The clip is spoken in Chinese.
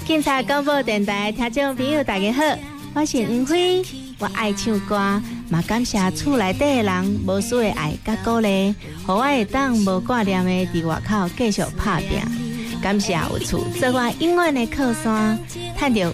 警察广播电台听众朋友大家好，我是黄辉，我爱唱歌，嘛感谢厝内底的人无私的爱甲鼓励，互我会当无挂念的伫外口继续打拼。感谢有厝做我永远的靠山，趁着